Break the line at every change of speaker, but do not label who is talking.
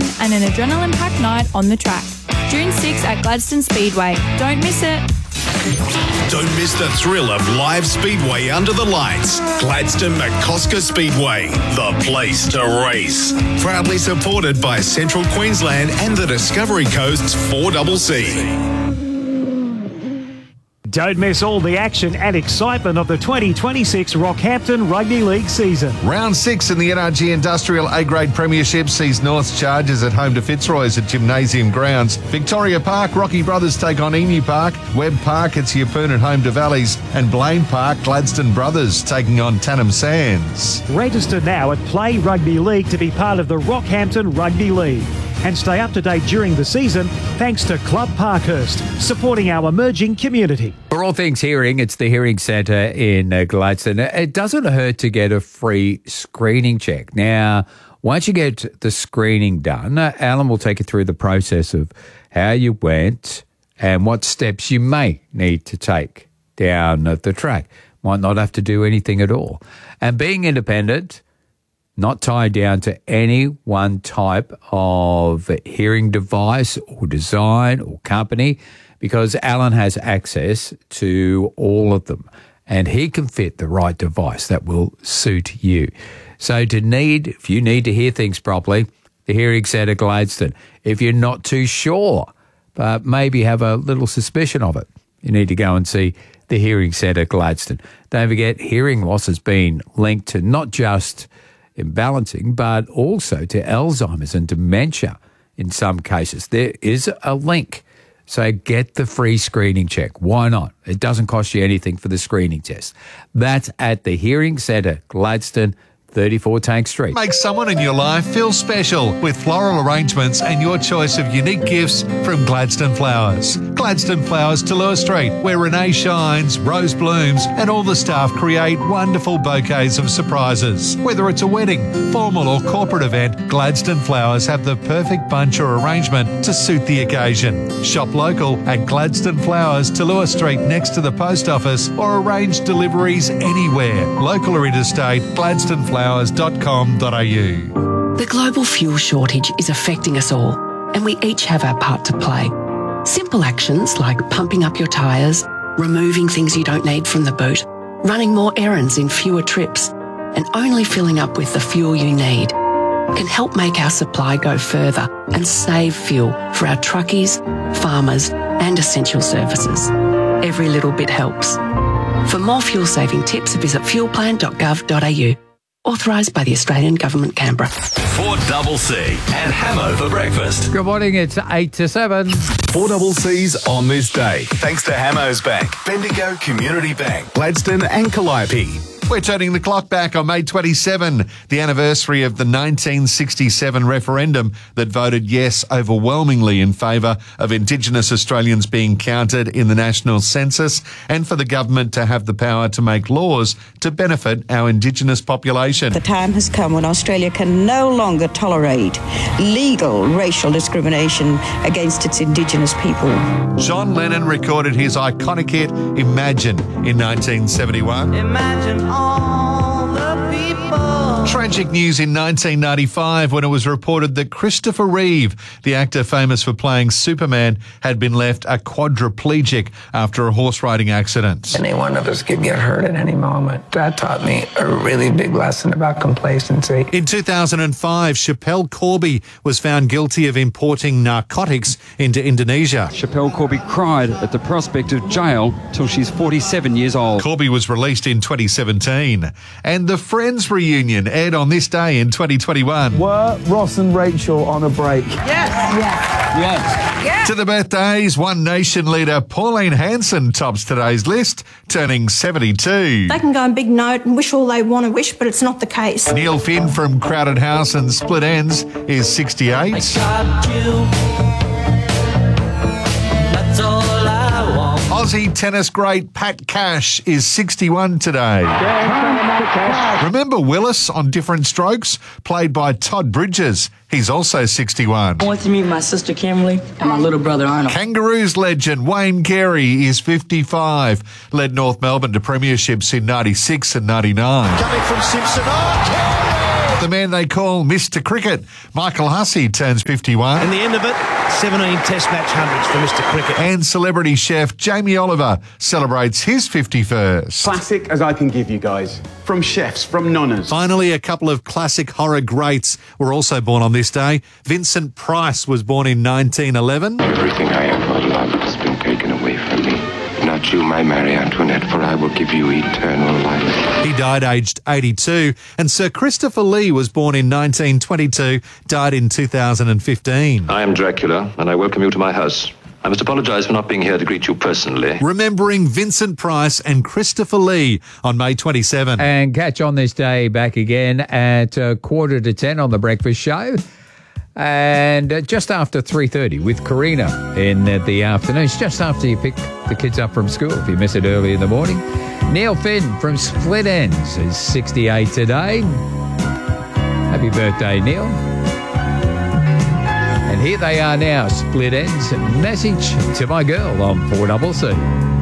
and an adrenaline-packed night on the track. June 6 at Gladstone Speedway. Don't miss it.
Don't miss the thrill of live Speedway under the lights. Gladstone McCosker Speedway, the place to race. Proudly supported by Central Queensland and the Discovery Coast's 4CC.
Don't miss all the action and excitement of the 2026 Rockhampton Rugby League season.
Round 6 in the NRG Industrial A-Grade Premiership sees North's Chargers at home to Fitzroy's at Gymnasium Grounds. Victoria Park, Rocky Brothers take on Emu Park. Webb Park, it's Yeppoon at home to Valleys. And Blaine Park, Gladstone Brothers taking on Tannum Sands.
Register now at Play Rugby League to be part of the Rockhampton Rugby League. And stay up to date during the season thanks to Club Parkhurst, supporting our emerging community.
For all things hearing, it's the Hearing Centre in Gladstone. It doesn't hurt to get a free screening check. Now, once you get the screening done, Alan will take you through the process of how you went and what steps you may need to take down the track. Might not have to do anything at all. And being independent, not tied down to any one type of hearing device or design or company, because Alan has access to all of them and he can fit the right device that will suit you. So if you need to hear things properly, the Hearing Centre Gladstone. If you're not too sure, but maybe have a little suspicion of it, you need to go and see the Hearing Centre Gladstone. Don't forget, hearing loss has been linked to not just imbalancing, but also to Alzheimer's and dementia in some cases. There is a link. So get the free screening check. Why not? It doesn't cost you anything for the screening test. That's at the Hearing Centre, Gladstone, 34 Tank Street.
Make someone in your life feel special with floral arrangements and your choice of unique gifts from Gladstone Flowers. Gladstone Flowers, Tallulah Street, where Renee shines, Rose blooms, and all the staff create wonderful bouquets of surprises. Whether it's a wedding, formal or corporate event, Gladstone Flowers have the perfect bunch or arrangement to suit the occasion. Shop local at Gladstone Flowers, Tallulah Street, next to the post office, or arrange deliveries anywhere. Local or interstate, GladstoneFlowers.com.au.
The global fuel shortage is affecting us all, and we each have our part to play. Simple actions like pumping up your tyres, removing things you don't need from the boot, running more errands in fewer trips, and only filling up with the fuel you need can help make our supply go further and save fuel for our truckies, farmers, and essential services. Every little bit helps. For more fuel-saving tips, visit fuelplan.gov.au. Authorised by the Australian Government, Canberra.
4CC and Hamo for breakfast.
Good morning, it's 8 to 7.
4CC's on this day. Thanks to Hamo's Bank, Bendigo Community Bank, Gladstone and Calliope.
We're turning the clock back on May 27, the anniversary of the 1967 referendum that voted yes overwhelmingly in favour of Indigenous Australians being counted in the national census, and for the government to have the power to make laws to benefit our Indigenous population.
The time has come when Australia can no longer tolerate legal racial discrimination against its Indigenous people.
John Lennon recorded his iconic hit Imagine in 1971.
Imagine all the people.
Tragic news in 1995 when it was reported that Christopher Reeve, the actor famous for playing Superman, had been left a quadriplegic after a horse riding accident.
Any one of us could get hurt at any moment. That taught me a really big lesson about complacency.
In 2005, Schapelle Corby was found guilty of importing narcotics into Indonesia.
Schapelle Corby cried at the prospect of jail till she's 47 years old.
Corby was released in 2017. And the Friends reunion aired on this day in 2021.
Were Ross and Rachel on a break?
Yes.
Yes.
To the birthdays, One Nation leader Pauline Hanson tops today's list, turning 72.
They can go on big note and wish all they want to wish, but it's not the case.
Neil Finn from Crowded House and Split Ends is 68. Aussie tennis great Pat Cash is 61 today. Remember Willis on Different Strokes, played by Todd Bridges? He's also 61.
I want to meet my sister Kimberly and my little brother Arnold.
Kangaroos legend Wayne Carey is 55. Led North Melbourne to premierships in 96 and 99.
Coming from Simpson. Oh, Carey!
The man they call Mr. Cricket, Michael Hussey, turns 51.
And the end of it, 17 Test match hundreds for Mr. Cricket.
And celebrity chef Jamie Oliver celebrates his 51st.
Classic as I can give you guys. From chefs, from nonnas.
Finally, a couple of classic horror greats were also born on this day. Vincent Price was born in 1911.
Everything I ever loved has been taken away from me. Not you, my Marie Antoinette, for I will give you eternal life.
He died aged 82. And Sir Christopher Lee was born in 1922, died in 2015.
I am Dracula, and I welcome you to my house. I must apologise for not being here to greet you personally.
Remembering Vincent Price and Christopher Lee on May 27.
And catch On This Day back again at 9:45 on The Breakfast Show. And just after 3:30 with Karina in the afternoons, just after you pick the kids up from school, if you miss it early in the morning. Neil Finn from Split Ends is 68 today. Happy birthday, Neil. And here they are now, Split Ends. Message to my girl on 4CC.